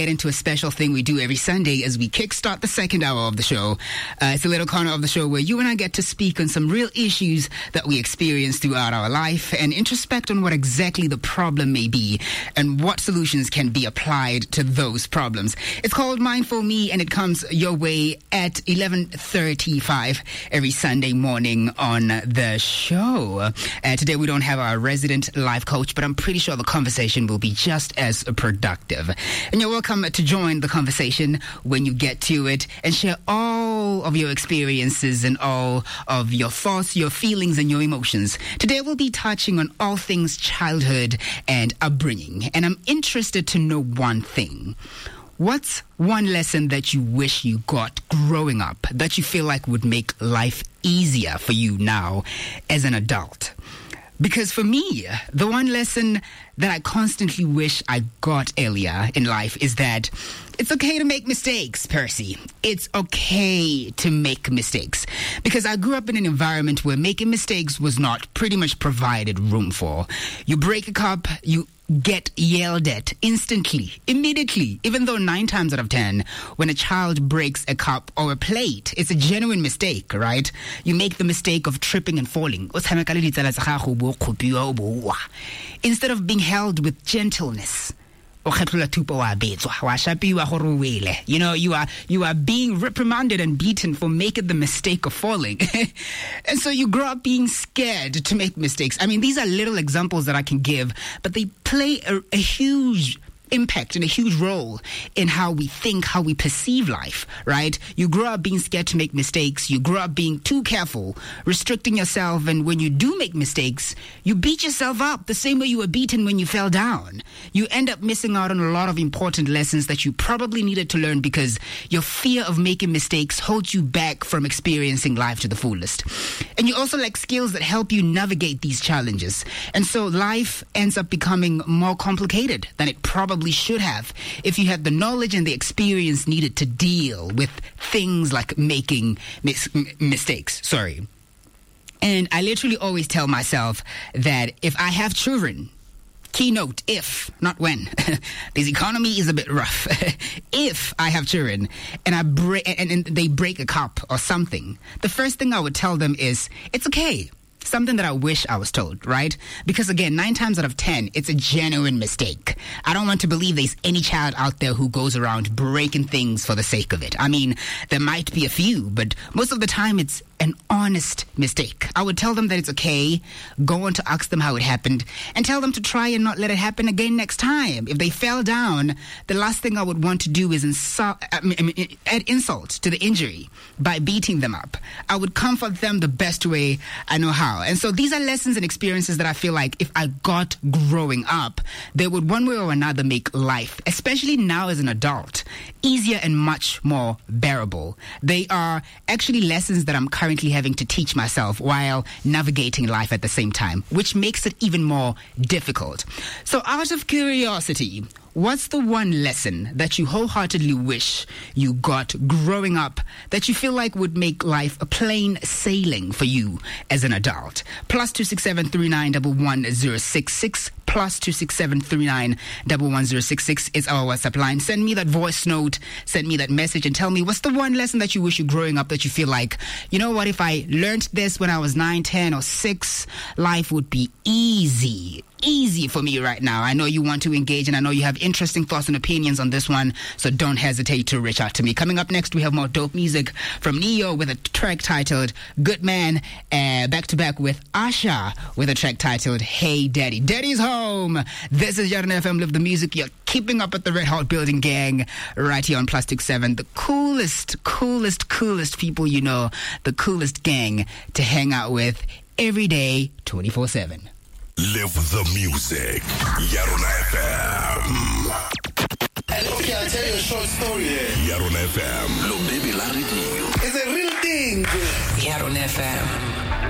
get into a special thing we do every Sunday as we kickstart the second hour of the show. It's a little corner of the show where you and I get to speak on some real issues that we experience throughout our life and introspect on what exactly the problem may be and what solutions can be applied to those problems. It's called Mindful Me, and it comes your way at 11:35 every Sunday morning on the show. Today we don't have our resident life coach, but I'm pretty sure the conversation will be just as productive. And you're welcome to join the conversation when you get to it and share all of your experiences and all of your thoughts, your feelings, and your emotions. Today we'll be touching on all things childhood and upbringing. And I'm interested to know one thing. What's one lesson that you wish you got growing up that you feel like would make life easier for you now as an adult? Because for me, the one lesson that I constantly wish I got earlier in life is that it's okay to make mistakes, Percy. It's okay to make mistakes. Because I grew up in an environment where making mistakes was not pretty much provided room for. You break a cup, you get yelled at instantly, immediately, even though 9 times out of 10, when a child breaks a cup or a plate, it's a genuine mistake, right? You make the mistake of tripping and falling. Instead of being held with gentleness. You know, you are being reprimanded and beaten for making the mistake of falling. And so you grow up being scared to make mistakes. I mean, these are little examples that I can give, but they play a huge impact and a huge role in how we think, how we perceive life, right? You grow up being scared to make mistakes. You grow up being too careful, restricting yourself. And when you do make mistakes, you beat yourself up the same way you were beaten when you fell down. You end up missing out on a lot of important lessons that you probably needed to learn because your fear of making mistakes holds you back from experiencing life to the fullest. And you also lack skills that help you navigate these challenges. And so life ends up becoming more complicated than it probably should have if you had the knowledge and the experience needed to deal with things like making mistakes. And I literally always tell myself that if I have children, keynote, if, not when. This economy is a bit rough. If I have children and and they break a cup or something, the first thing I would tell them is, it's okay. Something that I wish I was told, right? Because again, 9 times out of 10, it's a genuine mistake. I don't want to believe there's any child out there who goes around breaking things for the sake of it. I mean, there might be a few, but most of the time it's an honest mistake. I would tell them that it's okay, go on to ask them how it happened, and tell them to try and not let it happen again next time. If they fell down, the last thing I would want to do is add insult to the injury by beating them up. I would comfort them the best way I know how. And so these are lessons and experiences that I feel like if I got growing up, they would one way or another make life, especially now as an adult, easier and much more bearable. They are actually lessons that I'm currently having to teach myself while navigating life at the same time, which makes it even more difficult. So out of curiosity, what's the one lesson that you wholeheartedly wish you got growing up that you feel like would make life a plain sailing for you as an adult? +267 39 11066 +267 39 11066 is our WhatsApp line. Send me that voice note, send me that message, and tell me what's the one lesson that you wish you growing up that you feel like, you know what, if I learned this when I was 9, 10, or 6, life would be easy for me right now. I know you want to engage, and I know you have interesting thoughts and opinions on this one, so don't hesitate to reach out to me. Coming up next, we have more dope music from Neo with a track titled Good Man, back to back with Asha with a track titled Hey Daddy. Daddy's home. This is Yaron FM, Live the Music. You're keeping up with the Red Hot Building Gang right here on +267. The coolest people you know, the coolest gang to hang out with every day, 24/7. Live the music. Yaron FM. Okay, I'll tell you a short story here. Yaron FM. It's a real thing. Yaron FM.